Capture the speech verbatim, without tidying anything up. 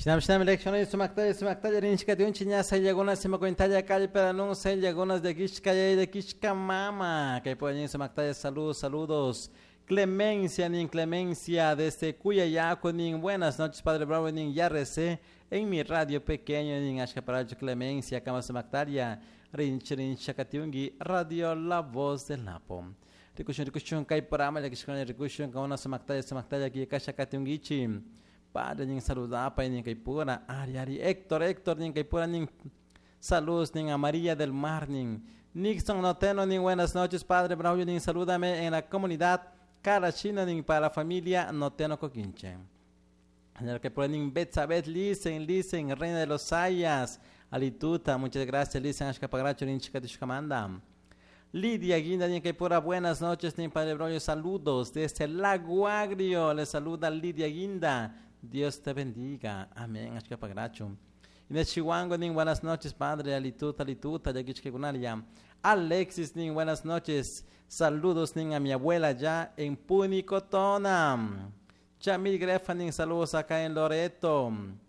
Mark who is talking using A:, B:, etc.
A: Shinam shinam elecciones sumaktaya sumaktaya rinchkatiun chiña se llagunas se me cuentaya calle pero no se llagunas de Kishkaya y de Kishka mama que pueden sumaktaya salud saludos Clemencia ni Clemencia desde Cuyayaco ni buenas noches Padre Bravo ni ya recé en mi radio pequeño ni Ashkaparacho Clemencia Kama sumaktaria rinch rinchakatiungi radio La Voz del Napo Rikushun rikushun kai parama ya kishkon rikushun kauna sumaktaya sumaktaya ki kashakatiungichi Padre ning saluda pa ning kay pura ari ari Héctor Héctor ning kay pura ning saludos ning a María del Mar ning Nixon Noteno ning buenas noches Padre Bravo ning salúdame en la comunidad Carachina ning para la familia Noteno Coquinche en que pura ning Betsabeth Lisen Lisen Reina de los Sayas Alituta muchas gracias Lisen Ashkapagacho ning chikatishkamanda Lidia Guinda ning kay pura buenas noches ning Padre Bravo saludos desde Lago Agrio le saluda Lidia Guinda Dios te bendiga. Amén. Inés Chihuango, ning buenas noches, Padre. Alituta, alituta, ya Alexis, ning buenas noches. Saludos, ning a mi abuela ya en Punicotona. Chamil Grefa, ning saludos acá en Loreto.